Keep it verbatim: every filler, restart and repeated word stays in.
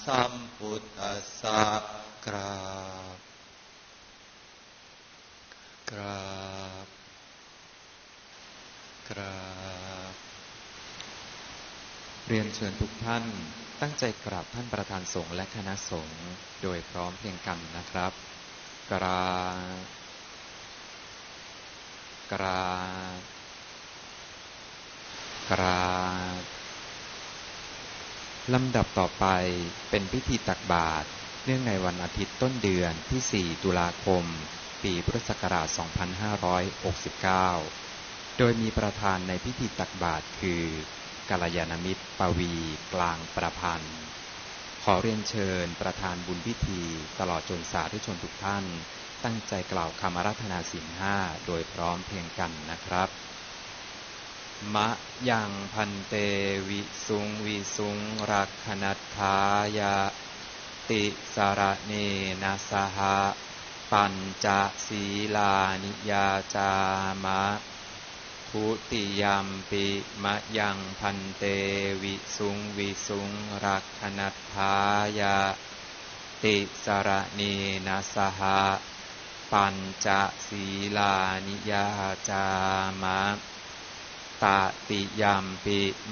สัมพุทธัสสะกราบกราบกราบเรียนเชิญทุกท่านตั้งใจกราบท่านประธานสงฆ์และคณะสงฆ์โดยพร้อมเพรียงกันนะครับกราบกราบกราบลำดับต่อไปเป็นพิธีตักบาตรเนื่องในวันอาทิตย์ต้นเดือนที่สี่ตุลาคมปีพุทธศักราชสองพันห้าร้อยหกสิบเก้าโดยมีประธานในพิธีตักบาตรคือกัลยาณมิตรปวีกลางประพันธ์ขอเรียนเชิญประธานบุญพิธีตลอดจนสาธุชนทุกท่านตั้งใจกล่าวคำอาราธนาศีลห้าโดยพร้อมเพรียงกันนะครับมะยังพันเตวิสุงวิสุงรักขณัฏฐายะติสระเนนะสหะปัญจศีลานิยาจามะทุติยัมปิมะยังพันเตวิสุงวิสุงรักขณัฏฐายะติสระเนนะสหะปัญจศีลานิยาจามะตติยัมปิ